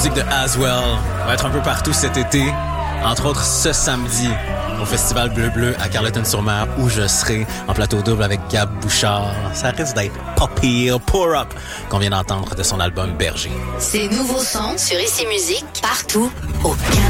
musique de Aswell va être un peu partout cet été. Entre autres, ce samedi, au Festival Bleu Bleu à Carleton-sur-Mer, où je serai en plateau double avec Gab Bouchard. Ça risque d'être pas pire, Pour Up, qu'on vient d'entendre de son album Berger. Ces nouveaux sons sur Ici Musique, partout au Canada.